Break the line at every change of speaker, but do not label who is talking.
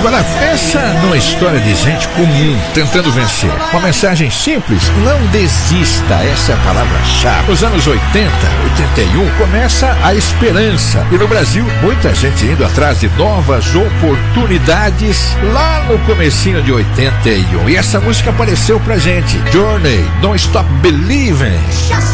Agora, pensa numa história de gente comum tentando vencer. Uma mensagem simples: não desista, essa é a palavra-chave. Nos anos 80, 81, começa a esperança. E no Brasil, muita gente indo atrás de novas oportunidades lá no comecinho de 81. E essa música apareceu pra gente. Journey, Don't Stop Believing.